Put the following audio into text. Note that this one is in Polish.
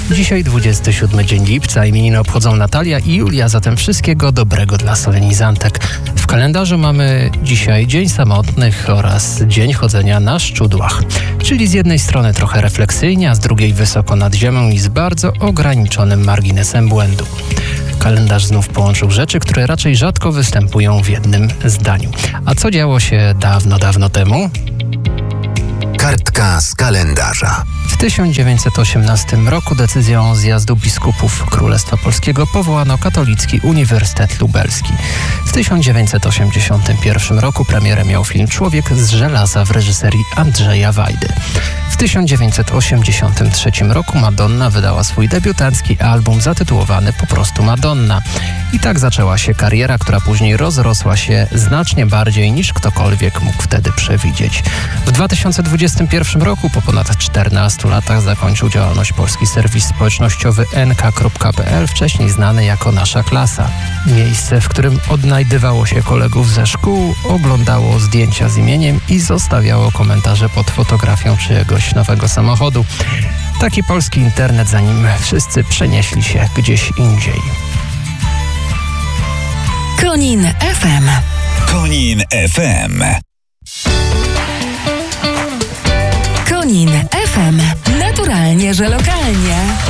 Dzisiaj 27 dzień lipca, imieniny obchodzą Natalia i Julia, zatem wszystkiego dobrego dla solenizantek. W kalendarzu mamy dzisiaj Dzień Samotnych oraz Dzień Chodzenia na Szczudłach. Czyli z jednej strony trochę refleksyjnie, a z drugiej wysoko nad ziemią i z bardzo ograniczonym marginesem błędu. Kalendarz znów połączył rzeczy, które raczej rzadko występują w jednym zdaniu. A co działo się dawno temu? Kartka z kalendarza. W 1918 roku decyzją Zjazdu Biskupów Królestwa Polskiego powołano Katolicki Uniwersytet Lubelski. W 1981 roku premierę miał film Człowiek z żelaza w reżyserii Andrzeja Wajdy. W 1983 roku Madonna wydała swój debiutancki album zatytułowany po prostu Madonna. I tak zaczęła się kariera, która później rozrosła się znacznie bardziej niż ktokolwiek mógł wtedy przewidzieć. W 2021 roku, po ponad 14 latach, zakończył działalność polski serwis społecznościowy nk.pl, wcześniej znany jako Nasza Klasa. Miejsce, w którym odnajdywało się kolegów ze szkół, oglądało zdjęcia z imieniem i zostawiało komentarze pod fotografią czyjegoś nowego samochodu. Taki polski internet, zanim wszyscy przenieśli się gdzieś indziej. Konin FM. Konin FM. Konin FM. Naturalnie, że lokalnie.